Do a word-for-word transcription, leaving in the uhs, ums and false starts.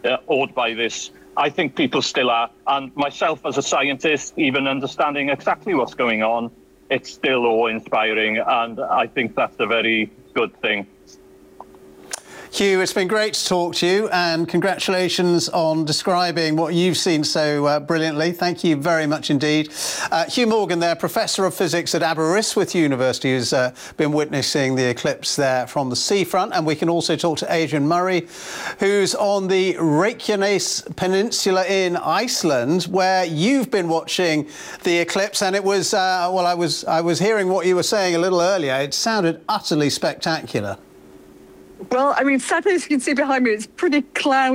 uh, awed by this. I think people still are. And myself as a scientist, even understanding exactly what's going on, it's still awe-inspiring. And I think that's a very good thing. Hugh, it's been great to talk to you, and congratulations on describing what you've seen so uh, brilliantly. Thank you very much indeed. Uh, Hugh Morgan there, Professor of Physics at Aberystwyth University, who's uh, been witnessing the eclipse there from the seafront. And we can also talk to Adrian Murray, who's on the Reykjanes Peninsula in Iceland, where you've been watching the eclipse. And it was, uh, well, I was, I was hearing what you were saying a little earlier. It sounded utterly spectacular. Well, I mean, sadly, as you can see behind me, it's pretty cloudy.